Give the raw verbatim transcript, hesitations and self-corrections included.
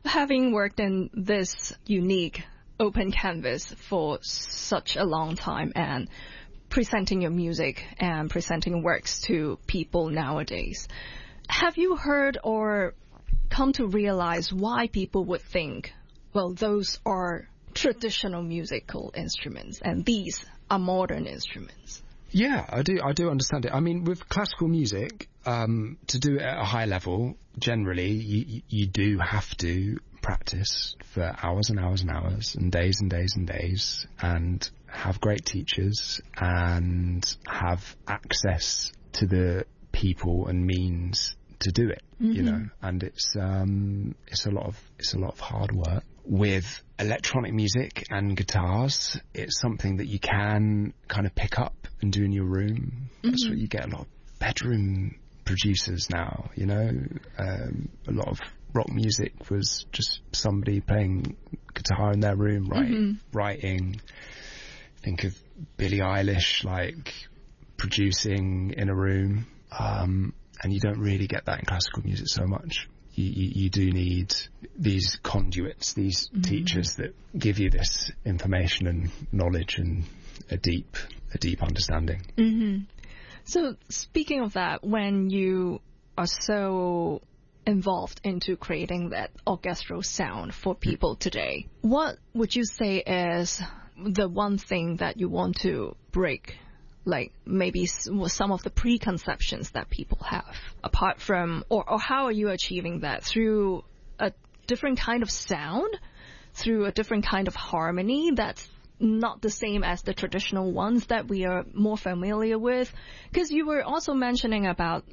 Having worked in this unique open canvas for such a long time and presenting your music and presenting works to people nowadays, have you heard or come to realize why people would think, well, those are traditional musical instruments and these are modern instruments? Yeah, I do. I do understand it. I mean, with classical music, um, to do it at a high level, generally, you, you do have to practice for hours and hours and hours and days and days and days and have great teachers and have access to the people and means to do it, mm-hmm. you know, and it's um, it's a lot of it's a lot of hard work. With electronic music and guitars, it's something that you can kind of pick up and do in your room. Mm-hmm. That's what you get a lot of bedroom producers now, you know. Um, a lot of rock music was just somebody playing guitar in their room, writing. Mm-hmm. writing. Think of Billie Eilish, like, producing in a room. Um, and you don't really get that in classical music so much. You, you, you do need these conduits, these mm-hmm. teachers that give you this information and knowledge and a deep, a deep understanding. Mm-hmm. So speaking of that, when you are so involved into creating that orchestral sound for people today, what would you say is the one thing that you want to break? Like maybe some of the preconceptions that people have, apart from, or, or how are you achieving that? Through a different kind of sound, through a different kind of harmony that's not the same as the traditional ones that we are more familiar with? Because you were also mentioning about